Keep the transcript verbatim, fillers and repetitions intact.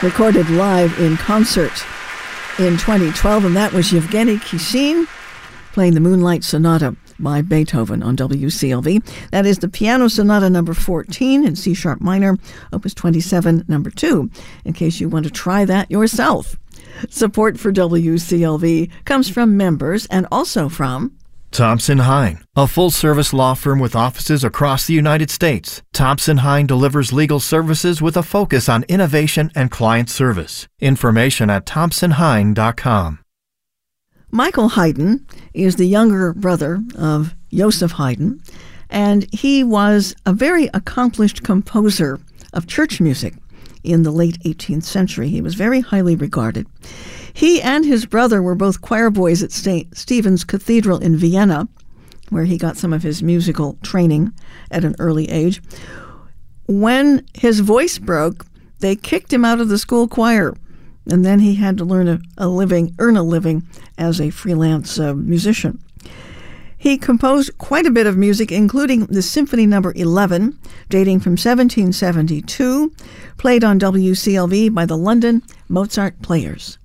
recorded live in concert in twenty twelve, and that was Yevgeny Kishin playing the Moonlight Sonata by Beethoven on W C L V. That is the Piano Sonata number fourteen in C sharp minor, opus twenty-seven, number two, in case you want to try that yourself. Support for W C L V comes from members and also from Thompson Hine, a full-service law firm with offices across the United States. Thompson Hine delivers legal services with a focus on innovation and client service. Information at thompson hine dot com. Michael Haydn is the younger brother of Joseph Haydn, and he was a very accomplished composer of church music in the late eighteenth century. He was very highly regarded. He and his brother were both choir boys at Saint Stephen's Cathedral in Vienna, where he got some of his musical training at an early age. When his voice broke, they kicked him out of the school choir, and then he had to learn a, a living, earn a living as a freelance uh, musician. He composed quite a bit of music, including the Symphony Number eleven, dating from seventeen seventy-two, played on W C L V by the London Mozart Players.